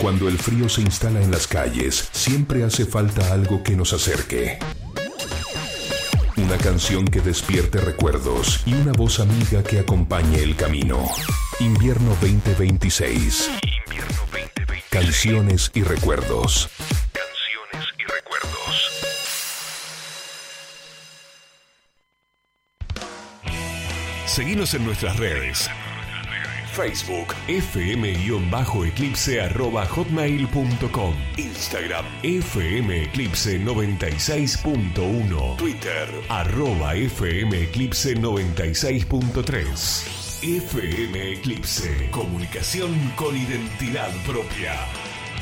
Cuando el frío se instala en las calles, siempre hace falta algo que nos acerque. Una canción que despierte recuerdos y una voz amiga que acompañe el camino. Invierno 2026. Invierno 2026. Canciones y recuerdos. Canciones y recuerdos. Seguinos en nuestras redes. Facebook fm_eclipse@hotmail.com, Instagram fmeclipse96.1, Twitter @fmeclipse96.3. FM Eclipse, comunicación con identidad propia.